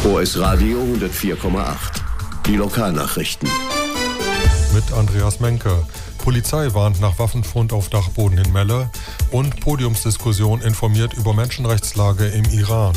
OS Radio 104,8. Die Lokalnachrichten. Mit Andreas Menke. Polizei warnt nach Waffenfund auf Dachboden in Melle und Podiumsdiskussion informiert über Menschenrechtslage im Iran.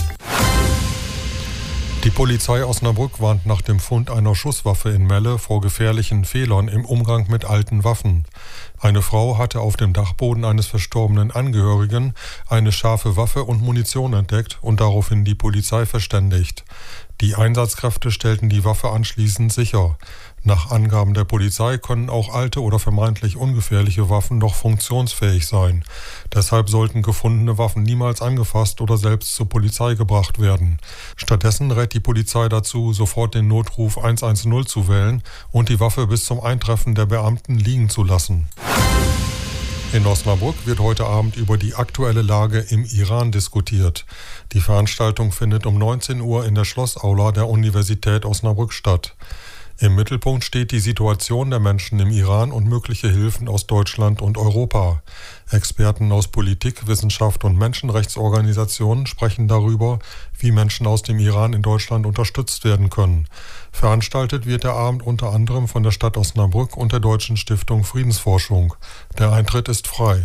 Die Polizei Osnabrück warnt nach dem Fund einer Schusswaffe in Melle vor gefährlichen Fehlern im Umgang mit alten Waffen. Eine Frau hatte auf dem Dachboden eines verstorbenen Angehörigen eine scharfe Waffe und Munition entdeckt und daraufhin die Polizei verständigt. Die Einsatzkräfte stellten die Waffe anschließend sicher. Nach Angaben der Polizei können auch alte oder vermeintlich ungefährliche Waffen noch funktionsfähig sein. Deshalb sollten gefundene Waffen niemals angefasst oder selbst zur Polizei gebracht werden. Stattdessen rät die Polizei dazu, sofort den Notruf 110 zu wählen und die Waffe bis zum Eintreffen der Beamten liegen zu lassen. In Osnabrück wird heute Abend über die aktuelle Lage im Iran diskutiert. Die Veranstaltung findet um 19 Uhr in der Schlossaula der Universität Osnabrück statt. Im Mittelpunkt steht die Situation der Menschen im Iran und mögliche Hilfen aus Deutschland und Europa. Experten aus Politik, Wissenschaft und Menschenrechtsorganisationen sprechen darüber, wie Menschen aus dem Iran in Deutschland unterstützt werden können. Veranstaltet wird der Abend unter anderem von der Stadt Osnabrück und der Deutschen Stiftung Friedensforschung. Der Eintritt ist frei.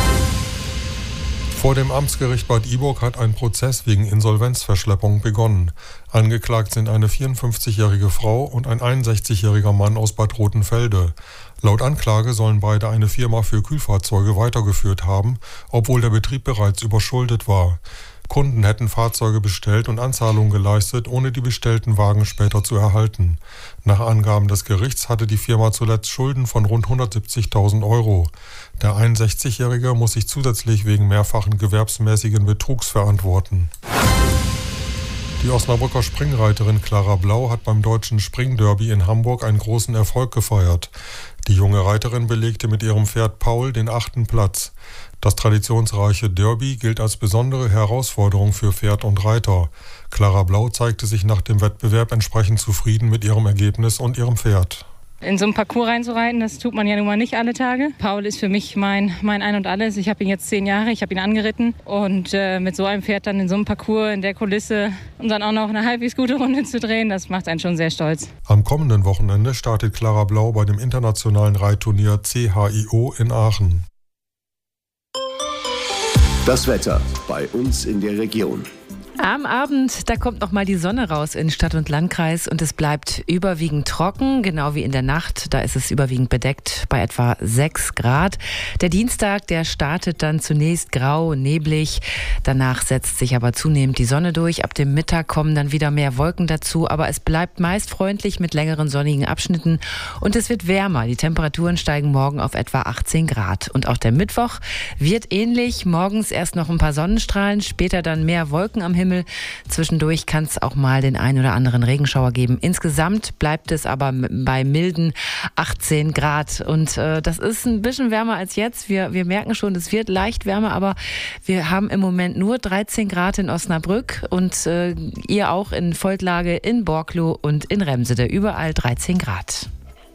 Vor dem Amtsgericht Bad Iburg hat ein Prozess wegen Insolvenzverschleppung begonnen. Angeklagt sind eine 54-jährige Frau und ein 61-jähriger Mann aus Bad Rotenfelde. Laut Anklage sollen beide eine Firma für Kühlfahrzeuge weitergeführt haben, obwohl der Betrieb bereits überschuldet war. Kunden hätten Fahrzeuge bestellt und Anzahlungen geleistet, ohne die bestellten Wagen später zu erhalten. Nach Angaben des Gerichts hatte die Firma zuletzt Schulden von rund 170.000 Euro. Der 61-Jährige muss sich zusätzlich wegen mehrfachen gewerbsmäßigen Betrugs verantworten. Die Osnabrücker Springreiterin Clara Blau hat beim Deutschen Springderby in Hamburg einen großen Erfolg gefeiert. Die junge Reiterin belegte mit ihrem Pferd Paul den 8. Platz. Das traditionsreiche Derby gilt als besondere Herausforderung für Pferd und Reiter. Clara Blau zeigte sich nach dem Wettbewerb entsprechend zufrieden mit ihrem Ergebnis und ihrem Pferd. In so einen Parcours reinzureiten, das tut man ja nun mal nicht alle Tage. Paul ist für mich mein Ein und Alles. Ich habe ihn jetzt 10 Jahre, ich habe ihn angeritten. Und mit so einem Pferd dann in so einem Parcours, in der Kulisse und dann auch noch eine halbwegs gute Runde zu drehen, das macht einen schon sehr stolz. Am kommenden Wochenende startet Clara Blau bei dem internationalen Reitturnier CHIO in Aachen. Das Wetter bei uns in der Region. Am Abend, da kommt noch mal die Sonne raus in Stadt und Landkreis und es bleibt überwiegend trocken, genau wie in der Nacht. Da ist es überwiegend bedeckt bei etwa 6 Grad. Der Dienstag, der startet dann zunächst grau, neblig. Danach setzt sich aber zunehmend die Sonne durch. Ab dem Mittag kommen dann wieder mehr Wolken dazu, aber es bleibt meist freundlich mit längeren sonnigen Abschnitten und es wird wärmer. Die Temperaturen steigen morgen auf etwa 18 Grad. Und auch der Mittwoch wird ähnlich. Morgens erst noch ein paar Sonnenstrahlen, später dann mehr Wolken am Himmel. Zwischendurch kann es auch mal den einen oder anderen Regenschauer geben. Insgesamt bleibt es aber bei milden 18 Grad. Und das ist ein bisschen wärmer als jetzt. Wir merken schon, es wird leicht wärmer, aber wir haben im Moment nur 13 Grad in Osnabrück und ihr auch in Volklage, in Borklow und in Remsede. Überall 13 Grad.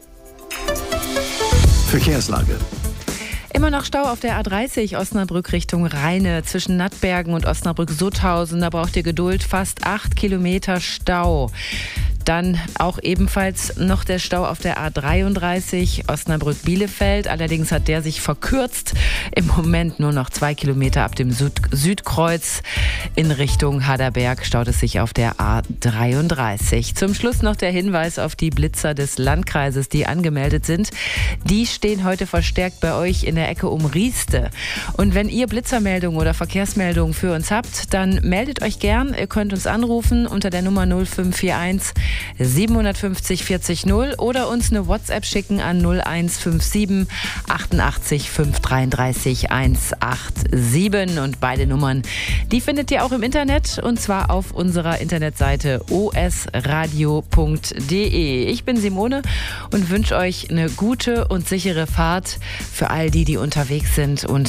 Verkehrslage. Immer noch Stau auf der A30 Osnabrück Richtung Rheine zwischen Nattbergen und Osnabrück-Sutthausen. Da braucht ihr Geduld, fast 8 Kilometer Stau. Dann auch ebenfalls noch der Stau auf der A33 Osnabrück-Bielefeld. Allerdings hat der sich verkürzt. Im Moment nur noch 2 Kilometer ab dem Südkreuz. In Richtung Haderberg staut es sich auf der A33. Zum Schluss noch der Hinweis auf die Blitzer des Landkreises, die angemeldet sind. Die stehen heute verstärkt bei euch in der Ecke um Rieste. Und wenn ihr Blitzermeldungen oder Verkehrsmeldungen für uns habt, dann meldet euch gern. Ihr könnt uns anrufen unter der Nummer 0541 750 40 0 oder uns eine WhatsApp schicken an 0157 88 533 187. Und beide Nummern, die findet ihr auch im Internet und zwar auf unserer Internetseite osradio.de. Ich bin Simone und wünsche euch eine gute und sichere Fahrt für all die unterwegs sind und